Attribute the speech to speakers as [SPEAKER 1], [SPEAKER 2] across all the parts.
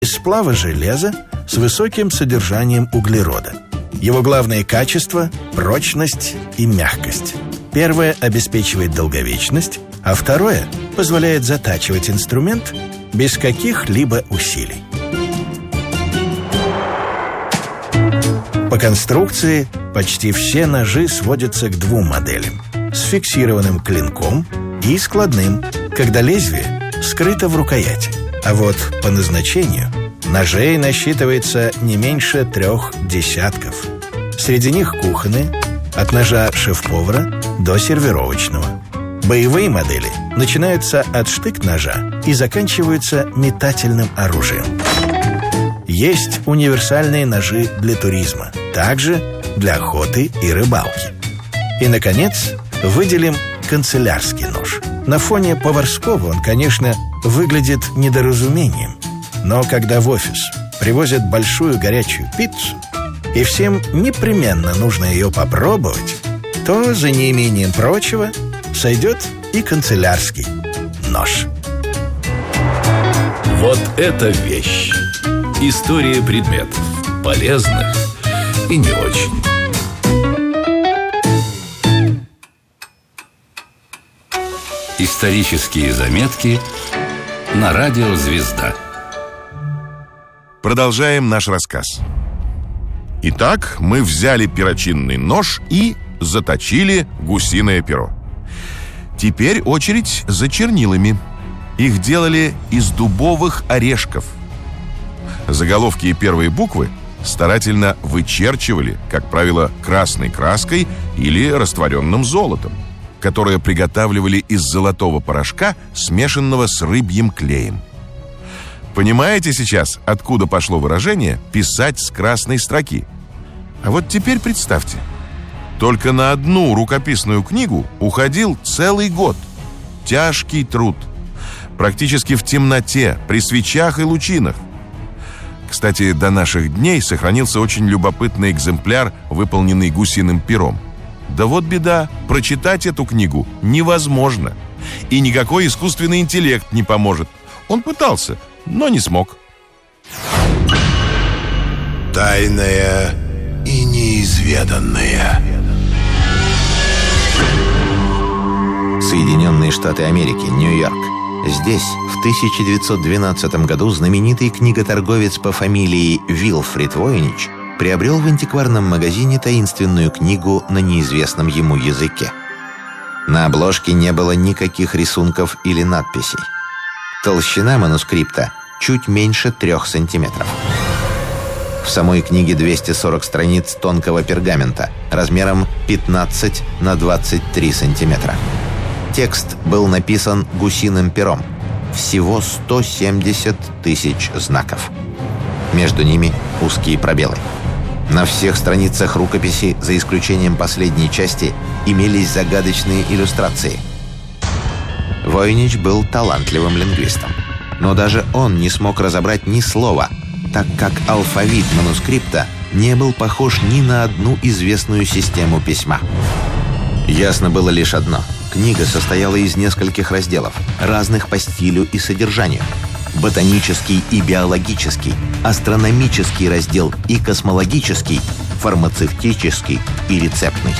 [SPEAKER 1] из сплава железа с высоким содержанием углерода. Его главные качества – прочность и мягкость. Первое обеспечивает долговечность, а второе позволяет затачивать инструмент без каких-либо усилий. По конструкции почти все ножи сводятся к двум моделям – с фиксированным клинком и складным, когда лезвие скрыто в рукояти. А вот по назначению ножей насчитывается не меньше 3 десятков. Среди них кухонные, от ножа шеф-повара до сервировочного. Боевые модели начинаются от штык-ножа и заканчиваются метательным оружием. Есть универсальные ножи для туризма, также для охоты и рыбалки. И, наконец, выделим канцелярский нож. На фоне поварского он, конечно, выглядит недоразумением. Но когда в офис привозят большую горячую пиццу, и всем непременно нужно ее попробовать, то за неимением прочего сойдет и канцелярский нож.
[SPEAKER 2] Вот это вещь! История предметов, полезных и не очень. Исторические заметки на радио «Звезда».
[SPEAKER 3] Продолжаем наш рассказ. Итак, мы взяли перочинный нож и заточили гусиное перо. Теперь очередь за чернилами. Их делали из дубовых орешков. Заголовки и первые буквы старательно вычерчивали, как правило, красной краской или растворенным золотом, которое приготавливали из золотого порошка, смешанного с рыбьим клеем. Понимаете сейчас, откуда пошло выражение «писать с красной строки»? А вот теперь представьте, только на одну рукописную книгу уходил целый год. Тяжкий труд. Практически в темноте, при свечах и лучинах. Кстати, до наших дней сохранился очень любопытный экземпляр, выполненный гусиным пером. Да вот беда, прочитать эту книгу невозможно. И никакой искусственный интеллект не поможет. Он пытался, но не смог.
[SPEAKER 4] Тайное и неизведанное.
[SPEAKER 5] Соединенные Штаты Америки, Нью-Йорк. Здесь в 1912 году знаменитый книготорговец по фамилии Вильфрид Войнич приобрел в антикварном магазине таинственную книгу на неизвестном ему языке. На обложке не было никаких рисунков или надписей. Толщина манускрипта чуть меньше 3 сантиметров. В самой книге 240 страниц тонкого пергамента размером 15 на 23 сантиметра. Текст был написан гусиным пером. Всего 170 тысяч знаков. Между ними узкие пробелы. На всех страницах рукописи, за исключением последней части, имелись загадочные иллюстрации. Войнич был талантливым лингвистом. Но даже он не смог разобрать ни слова, так как алфавит манускрипта не был похож ни на одну известную систему письма. Ясно было лишь одно. Книга состояла из нескольких разделов, разных по стилю и содержанию. Ботанический и биологический, астрономический раздел и космологический, фармацевтический и рецептный.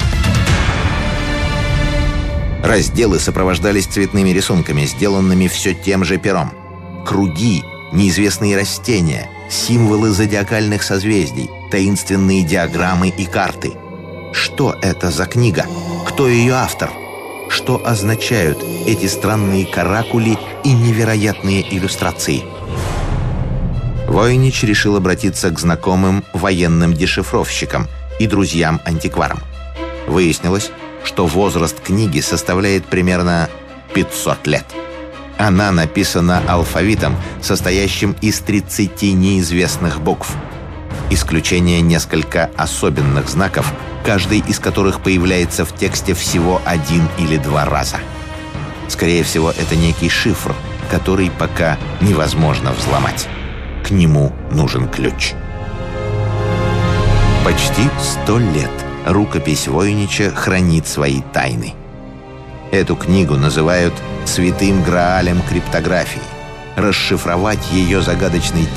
[SPEAKER 5] Разделы сопровождались цветными рисунками, сделанными все тем же пером. Круги, неизвестные растения, символы зодиакальных созвездий, таинственные диаграммы и карты. Что это за книга? Кто ее автор? Что означают эти странные каракули и невероятные иллюстрации? Войнич решил обратиться к знакомым военным дешифровщикам и друзьям-антикварам. Выяснилось, что возраст книги составляет примерно 500 лет. Она написана алфавитом, состоящим из 30 неизвестных букв. Исключение несколько особенных знаков, каждый из которых появляется в тексте всего 1 или 2 раза. Скорее всего, это некий шифр, который пока невозможно взломать. К нему нужен ключ. Почти 100 лет рукопись Войнича хранит свои тайны. Эту книгу называют «Святым Граалем криптографии». расшифровать ее загадочный